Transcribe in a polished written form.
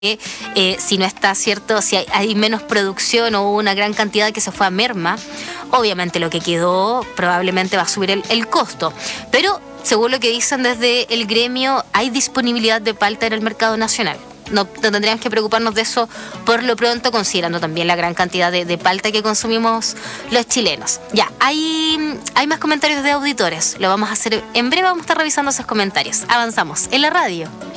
si no está cierto, si hay menos producción o una gran cantidad que se fue a merma, obviamente lo que quedó probablemente va a subir el costo. Pero según lo que dicen desde el gremio, hay disponibilidad de palta en el mercado nacional. No tendríamos que preocuparnos de eso por lo pronto, considerando también la gran cantidad de palta que consumimos los chilenos. Ya, hay más comentarios de auditores. Lo vamos a hacer en breve, vamos a estar revisando esos comentarios. Avanzamos en la radio.